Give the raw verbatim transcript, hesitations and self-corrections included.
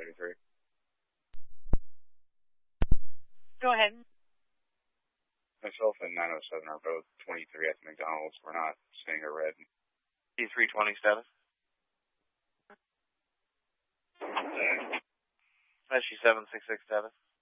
thirty-three. Go ahead. Myself and nine oh seven are both twenty-three at the McDonald's. We're not seeing a red. T three twenty-seven. S U seven six six seven.